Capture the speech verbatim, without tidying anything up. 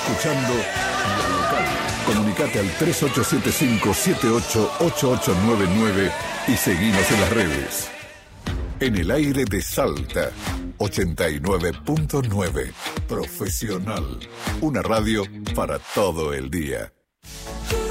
escuchando La Local. Comunicate al tres ocho siete cinco, siete ocho ocho ocho nueve nueve y seguinos en las redes. En el aire de Salta, ochenta y nueve punto nueve. Profesional. Una radio para todo el día.